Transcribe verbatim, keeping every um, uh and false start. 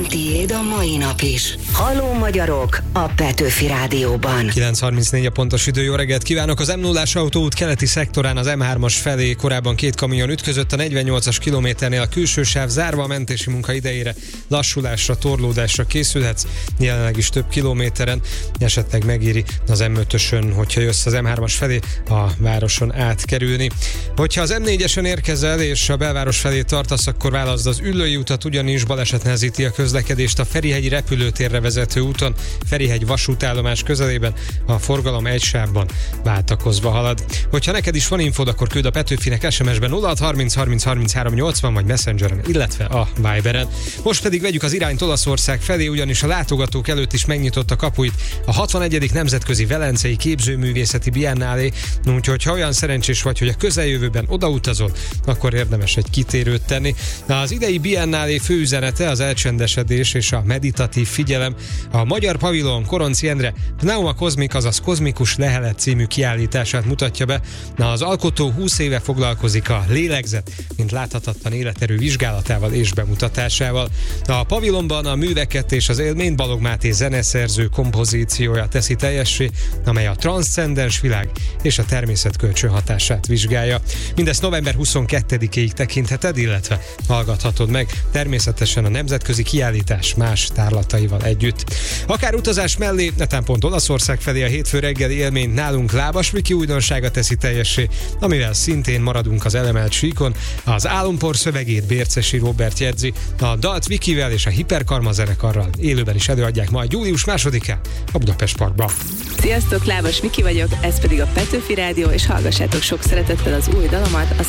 legyen tiéd a mai nap is. Halló magyarok a Petőfi Rádióban. kilenc harmincnégy a pontos idő, jó reggelt kívánok! Az M nullás autóút keleti szektorán az M hármas felé korábban két kamion ütközött, a negyvennyolcas kilométernél a külső sáv zárva, a mentési munka idejére lassulásra, torlódásra készülhetsz, jelenleg is több kilométeren, esetleg megéri az M ötösön, hogyha jössz az M hármas felé a városon átkerülni. Hogyha az M négyesen érkezel és a belváros felé tartasz, akkor válaszd az Üllői utat, ugyanis baleset nehezíti a közlekedést a Ferihegyi repülőtérre vezető úton, Ferihegy vasútállomás közelében, a forgalom egy sávban váltakozva halad. Hogyha neked is van infód, akkor küld a Petőfinek es em es-ben nulla hat harminc harminc harminchárom nyolcvan vagy Messengeren, illetve a Viberen. Most pedig vegyük az irányt Olaszország felé, ugyanis a látogatók előtt is megnyitotta kapuit a hatvanegyedik Nemzetközi Velencei Képzőművészeti Biennálé, úgyhogy ha olyan szerencsés vagy, hogy a közeljövőben odautazol, akkor érdemes egy kitérőt tenni. Az idei Biennálé főüzenete az elcsendesedés és a meditatív figyelem. A Magyar Pavilon Koronczy Endre Pneuma Cosmic, azaz kozmikus lehelet című kiállítását mutatja be. Az alkotó húsz éve foglalkozik a lélegzet, mint láthatatlan életerő vizsgálatával és bemutatásával. A pavilonban a műveket és az élményt Balogh Máté zeneszerző kompozíciója teszi teljessé, amely a transzcendens világ és a természet kölcsönhatását vizsgálja. Mindezt november huszonkettedikéig tekintheted, illetve hallgathatod meg, természetesen a nemzetközi kiállítás más tárlataival együtt. Akár utazás mellé, netán pont Olaszország felé a hétfő reggeli élményt nálunk Lábas Viki újdonsága teszi teljessé, amivel szintén maradunk az elemelt síkon. Az Álompor szövegét Bércesi Róbert jegyzi, a dalt Vikivel és a Hiperkarma zenekarral élőben is előadják majd július másodikán a Budapest Parkban. Sziasztok, Lábas Viki vagyok, ez pedig a Petőfi Rádió, és hallgassátok sok szeretettel az új dalomat, az